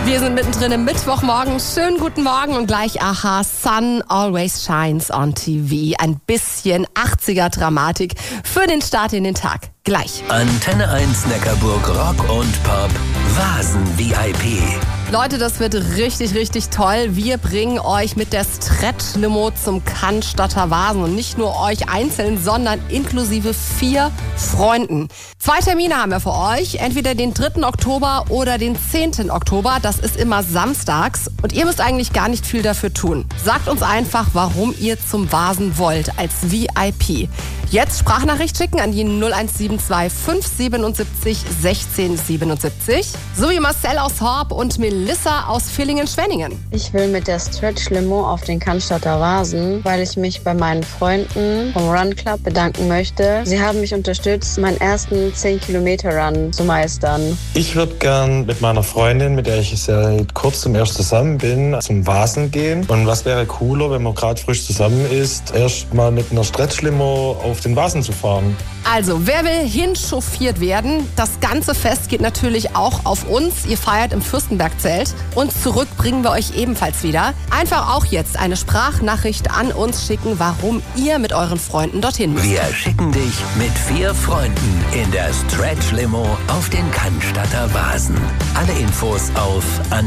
Wir sind mittendrin im Mittwochmorgen. Schönen guten Morgen und gleich aha, Sun always shines on TV. Ein bisschen 80er Dramatik für den Start in den Tag. Gleich. Antenne 1 Neckarburg Rock und Pop Vasen VIP. Leute, das wird richtig, richtig toll. Wir bringen euch mit der Stretch-Limo zum Cannstatter Vasen. Und nicht nur euch einzeln, sondern inklusive 4 Freunden. 2 Termine haben wir für euch. Entweder den 3. Oktober oder den 10. Oktober. Das ist immer samstags. Und ihr müsst eigentlich gar nicht viel dafür tun. Sagt uns einfach, warum ihr zum Vasen wollt als VIP. Jetzt Sprachnachricht schicken an die 0172 577 1677. Sowie Marcel aus Horb und Melissa aus Villingen-Schwenningen. Ich will mit der Stretch-Limo auf den Cannstatter Vasen, weil ich mich bei meinen Freunden vom Run Club bedanken möchte. Sie haben mich unterstützt, meinen ersten 10-Kilometer-Run zu meistern. Ich würde gern mit meiner Freundin, mit der ich seit kurzem erst zusammen bin, zum Vasen gehen. Und was wäre cooler, wenn man gerade frisch zusammen ist, erst mal mit einer Stretch-Limo auf den Vasen zu fahren. Also, wer will hinchauffiert werden? Das ganze Fest geht natürlich auch auf uns. Ihr feiert im Fürstenberg-Zelt. Und zurück bringen wir euch ebenfalls wieder. Einfach auch jetzt eine Sprachnachricht an uns schicken, warum ihr mit euren Freunden dorthin müsst. Wir schicken dich mit 4 Freunden in der Stretch-Limo auf den Cannstatter Vasen. Alle Infos auf